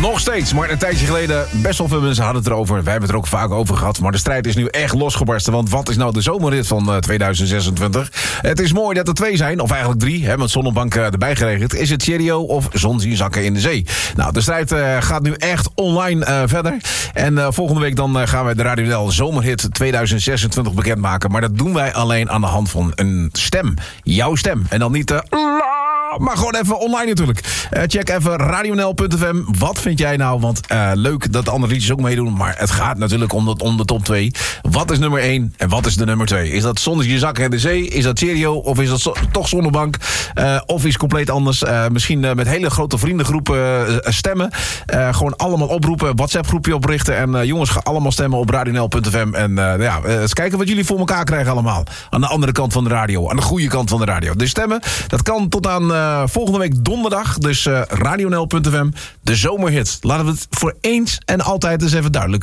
Nog steeds, maar een tijdje geleden best wel veel mensen hadden het erover. Wij hebben het er ook vaak over gehad. Maar de strijd is nu echt losgebarsten. Want wat is nou de zomerrit van 2026? Het is mooi dat er 2 zijn, of eigenlijk 3. Hè, met Zonnebank erbij geregeld. Is het Cheerio of zon zien zakken in de zee? Nou, de strijd gaat nu echt online verder. En volgende week dan gaan wij de Radio NL Zomerhit 2026 bekendmaken. Maar dat doen wij alleen aan de hand van een stem. Jouw stem. En dan niet maar gewoon even online natuurlijk. Check even radionl.fm. Wat vind jij nou? Want leuk dat de andere liedjes ook meedoen. Maar het gaat natuurlijk om de top 2. Wat is nummer 1 en wat is de nummer 2? Is dat Zonnetje zakken in de zee? Is dat Cheerio? Of is dat toch Zonnebank? Of iets compleet anders? Misschien met hele grote vriendengroepen stemmen. Gewoon allemaal oproepen. WhatsApp groepje oprichten. En jongens, gaan allemaal stemmen op radionl.fm. En eens kijken wat jullie voor elkaar krijgen allemaal. Aan de andere kant van de radio. Aan de goede kant van de radio. Dus stemmen, dat kan tot aan volgende week donderdag. Dus radionl.fm, de zomerhit. Laten we het voor eens en altijd eens even duidelijk